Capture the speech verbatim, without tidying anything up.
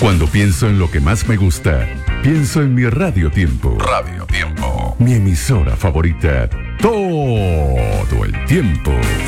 Cuando pienso en lo que más me gusta, pienso en mi Radio Tiempo. Radio Tiempo. Mi emisora favorita. Todo el tiempo.